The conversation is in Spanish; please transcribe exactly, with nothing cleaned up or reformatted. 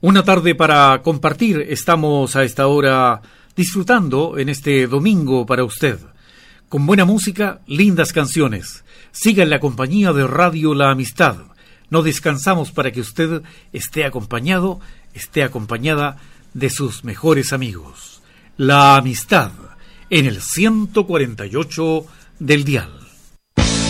Una tarde para compartir. Estamos a esta hora disfrutando en este domingo para usted. Con buena música, lindas canciones. Siga en la compañía de Radio La Amistad. No descansamos para que usted esté acompañado, esté acompañada de sus mejores amigos. La Amistad, en el ciento cuarenta y ocho del dial.